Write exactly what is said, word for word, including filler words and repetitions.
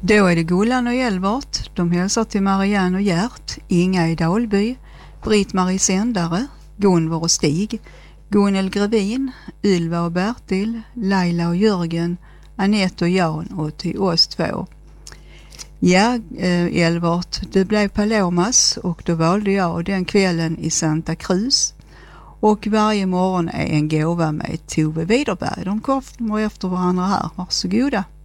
Då är det Gullan och Elvart. De hälsar till Marianne och Gert, Inga i Dalby, Britt-Marie Sändare, Gunvor och Stig, Gunnel Grevin, Ylva och Bertil, Laila och Jörgen, Anette och Jan och till oss två. Ja, eh, Elvart, det blev Palomas och då valde jag den kvällen i Santa Cruz. Och varje morgon är en gåva med Tove Widerberg. De kommer efter varandra här. Varsågoda.